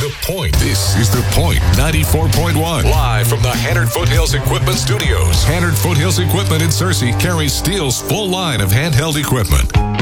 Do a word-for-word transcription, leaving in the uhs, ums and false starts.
The Point. This is The Point ninety-four point one. Live from the Hannard Foothills Equipment Studios. Hannard Foothills Equipment in Searcy carries Steele's full line of handheld equipment.